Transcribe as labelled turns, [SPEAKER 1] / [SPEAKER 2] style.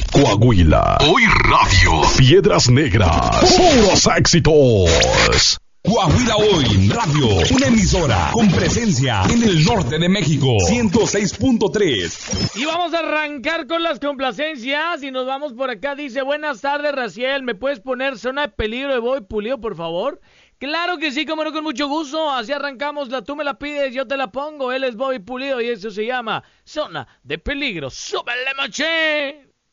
[SPEAKER 1] Coahuila. Hoy Radio. Piedras Negras. Puros éxitos.
[SPEAKER 2] Coahuila Hoy Radio, una emisora con presencia en el norte de México, 106.3.
[SPEAKER 3] Y vamos a arrancar con las complacencias y nos vamos por acá. Dice, buenas tardes, Raciel, ¿me puedes poner Zona de Peligro de Bobby Pulido, por favor? Claro que sí, como no, con mucho gusto. Así arrancamos, tú me la pides, yo te la pongo. Él es Bobby Pulido y eso se llama Zona de Peligro. ¡Súbele, maché!